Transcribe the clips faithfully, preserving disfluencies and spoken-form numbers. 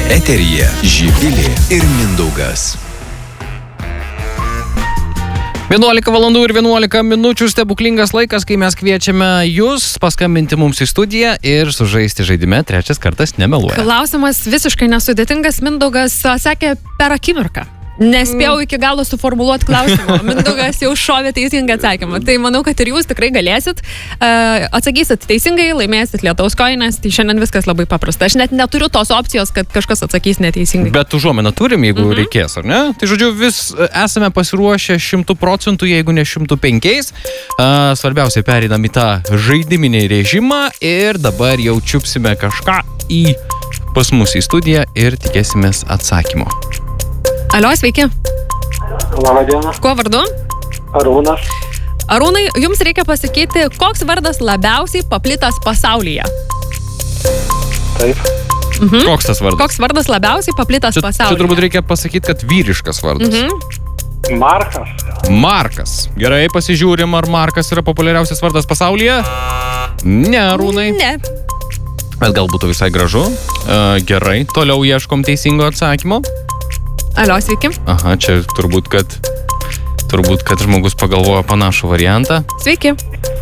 Eteryje Živilė ir Mindaugas. vienuolika valandų ir vienuolika minučių, stebuklingas laikas, kai mes kviečiame jūs paskambinti mums į studiją ir sužaisti žaidime trečias kartas nemeluoja. Klausimas visiškai nesudėtingas, Mindaugas atsakė per akimirką. Nespėjau iki galo suformuluoti klausimą. Mindaugas jau šovė teisingą atsakymą. Tai manau, kad ir jūs tikrai galėsit. Uh, atsakysit teisingai, laimėsit lietaus kojines. Tai šiandien viskas labai paprasta. Aš net neturiu tos opcijos, kad kažkas atsakys neteisingai. Bet užuomeną turim, jeigu Mhm. reikės, ar ne? Tai žodžiu, vis esame pasiruošę šimtų procentų, jeigu ne šimtų penkiais. Uh, svarbiausia, pereinam į tą žaidiminį režimą ir dabar jau čiupsime kažką į pas mus į studiją ir tikėsimės atsakymo. Alio, sveiki. Labą dieną. Kuo vardu? Arūnas. Arūnai, jums reikia pasakyti, koks vardas labiausiai paplitęs pasaulyje. Taip. Mhm. Koks tas vardas? Koks vardas labiausiai paplitęs Čia, pasaulyje? čia turbūt reikia pasakyti, kad vyriškas vardas. Mhm. Markas. Markas. Gerai, pasižiūrim, ar Markas yra populiariausias vardas pasaulyje. Ne, Arūnai. Ne. Bet gal būtų visai gražu. Uh, gerai, toliau ieškom teisingo atsakymo. Alio, sveiki. Aha, čia turbūt, kad turbūt, kad žmogus pagalvojo panašų variantą. Sveiki.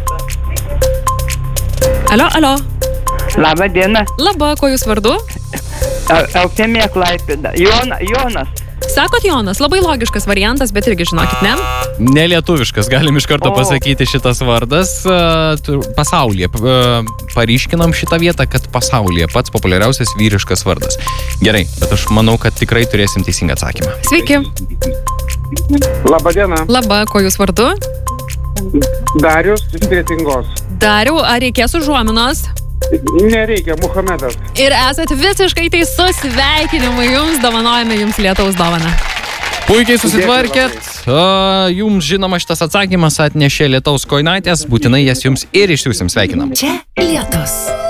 Alio, alio. Labą dieną. Labą, kuo jūs vardu? Eu- Eufemija Klaipėda. Jona, Jonas. Sakot Jonas, labai logiškas variantas, bet irgi žinokit, ne? Nelietuviškas, galim iš karto O. pasakyti šitas vardas. Uh, tu- pasaulyje. Uh, paryškinam šitą vietą, kad pasaulyje pats populiariausias vyriškas vardas. Gerai, bet aš manau, kad tikrai turėsim teisingą atsakymą. Sveiki. Labą dieną. Labą, kuo jūs vardu? Darius iš Kretingos. Dariau, ar reikės užuominos? Nereikia, Muhamedas. Ir esat visiškai teisus, sveikinimai jums, dovanojame jums lietaus dovaną. Puikiai susitvarkėt. Uh, jums žinoma šitas atsakymas atnešė lietaus kojinaitės. Būtinai jas jums ir išsiųsim. Sveikinam. Čia lietus.